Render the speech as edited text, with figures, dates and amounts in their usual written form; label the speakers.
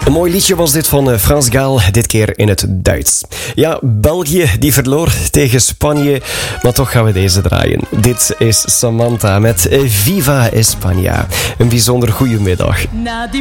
Speaker 1: Een mooi liedje was dit van Frans Gaal, dit keer in het Duits. Ja, België die verloor tegen Spanje, maar toch gaan we deze draaien. Dit is Samantha met Viva España. Een bijzonder goede middag.